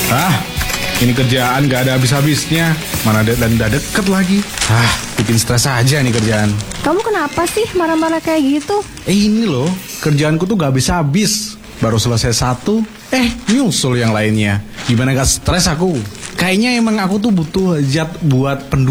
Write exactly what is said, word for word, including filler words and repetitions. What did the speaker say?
Ah, ini kerjaan gak ada habis-habisnya. Mana deadline udah deket lagi. Ah, bikin stres aja nih kerjaan. Kamu kenapa sih marah-marah kayak gitu? Eh ini loh, kerjaanku tuh gak habis-habis. Baru selesai satu, eh nyusul yang lainnya. Gimana gak stres aku? Kayaknya emang aku tuh butuh zat buat pendukung